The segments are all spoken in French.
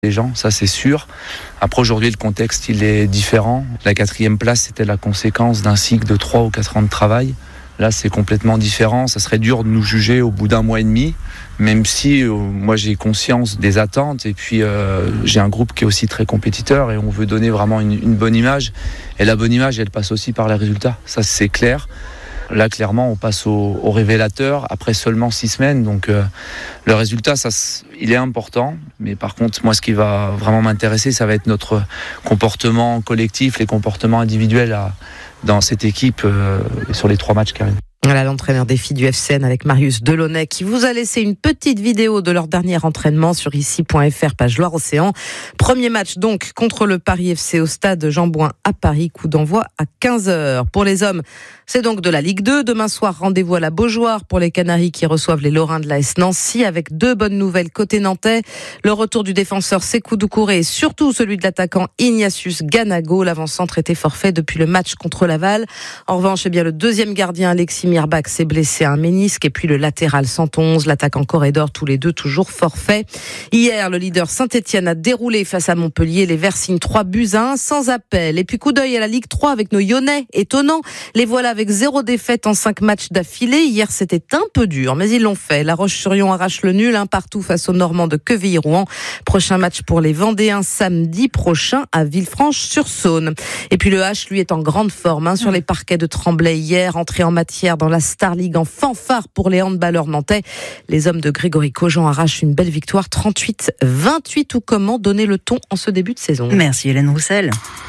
les gens, ça c'est sûr. Après aujourd'hui le contexte il est différent. La 4e place c'était la conséquence d'un cycle de 3 ou 4 ans de travail. Là c'est complètement différent, ça serait dur de nous juger au bout d'un mois et demi, même si moi j'ai conscience des attentes et puis j'ai un groupe qui est aussi très compétiteur et on veut donner vraiment une bonne image. Et la bonne image elle passe aussi par les résultats, ça c'est clair. Là, clairement, on passe au révélateur après seulement 6 semaines. Donc, le résultat, il est important. Mais par contre, moi, ce qui va vraiment m'intéresser, ça va être notre comportement collectif, les comportements individuels dans cette équipe sur les 3 matchs qui arrivent. Voilà l'entraîneur des filles du FCN avec Marius Delaunay qui vous a laissé une petite vidéo de leur dernier entraînement sur ici.fr, page Loire-Océan. Premier match donc contre le Paris FC au stade Jean-Bouin à Paris, coup d'envoi à 15h. Pour les hommes, c'est donc de la Ligue 2. Demain soir, rendez-vous à la Beaujoire pour les Canaries qui reçoivent les Lorrains de l'AS Nancy avec 2 bonnes nouvelles côté nantais. Le retour du défenseur Sékou Doucouré et surtout celui de l'attaquant Ignatius Ganago. L'avant-centre était forfait depuis le match contre Laval. En revanche, le deuxième gardien Alexis Mirbach s'est blessé à un ménisque et puis le latéral 111, l'attaquant Corredor, tous les deux toujours forfaits. Hier, le leader Saint-Etienne a déroulé face à Montpellier. Les Verts signent 3-1 sans appel. Et puis coup d'œil à la Ligue 3 avec nos Lyonnais. Étonnant, les voilà avec 0 défaite en 5 matchs d'affilée. Hier, c'était un peu dur, mais ils l'ont fait. La Roche-sur-Yon arrache le nul, partout face aux Normands de Quevilly-Rouen. Prochain match pour les Vendéens samedi prochain à Villefranche-sur-Saône. Et puis le H, lui, est en grande forme sur les parquets de Tremblay hier, entré en matière dans la Star League en fanfare pour les handballeurs nantais. Les hommes de Grégory Cogent arrachent une belle victoire 38-28. Ou comment donner le ton en ce début de saison. Merci Hélène Roussel.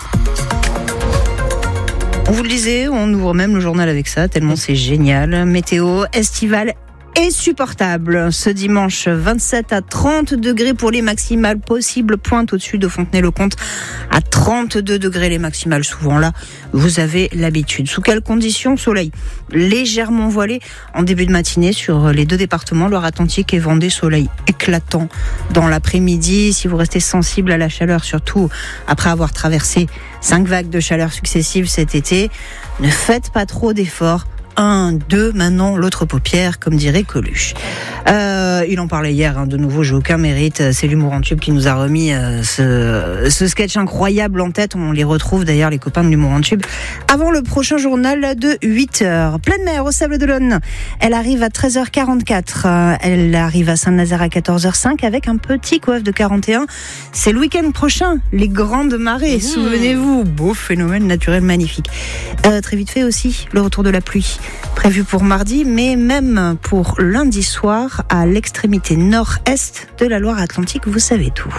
On vous le disait, on ouvre même le journal avec ça, tellement c'est génial. Météo estivale et supportable. Ce dimanche, 27 à 30 degrés pour les maximales possibles. Pointe au-dessus de Fontenay-le-Comte à 32 degrés les maximales. Souvent là, vous avez l'habitude. Sous quelles conditions? Soleil légèrement voilé en début de matinée sur les 2 départements, Loire-Atlantique et Vendée. Soleil éclatant dans l'après-midi. Si vous restez sensible à la chaleur, surtout après avoir traversé 5 vagues de chaleur successives cet été, ne faites pas trop d'efforts. 1, 2, maintenant l'autre paupière, comme dirait Coluche. Il en parlait hier, de nouveau, j'ai aucun mérite. C'est l'humour en tube qui nous a remis ce sketch incroyable en tête. On les retrouve d'ailleurs, les copains de l'humour en tube, avant le prochain journal de 8h. Pleine mer au Sables-d'Olonne. Elle arrive à 13h44. Elle arrive à Saint-Nazaire à 14h05 avec un petit coiffe de 41. C'est le week-end prochain, les grandes marées. Souvenez-vous, beau phénomène naturel magnifique. Très vite fait aussi, le retour de la pluie. Prévu pour mardi, mais même pour lundi soir, à l'extrémité nord-est de la Loire-Atlantique, vous savez tout.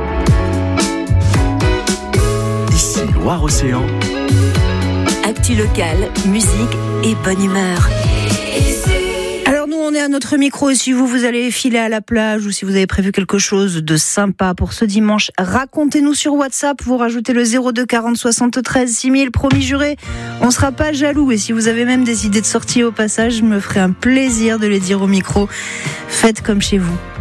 Ici Loire-Océan. Actu locale, musique et bonne humeur. Alors nous, on est à notre micro et si vous allez filer à la plage ou si vous avez prévu quelque chose de sympa pour ce dimanche, racontez-nous sur WhatsApp, vous rajoutez le 02 40 73 6000, promis juré, on sera pas jaloux. Et si vous avez même des idées de sortie au passage, je me ferai un plaisir de les dire au micro. Faites comme chez vous.